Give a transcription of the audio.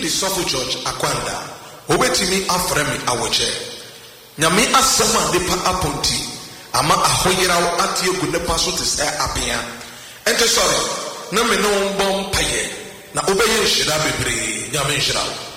Sɔfo George Akwanda obetimi afrɛ me awɔkyɛ nyame asɛm a nipa aponti ama ahoyeraw ate egu nipa so te sɛ apea ɛnte sɔre na me no mbɔ mpaeɛ na obɛyɛ nhyira bebree nyame nhyira wo.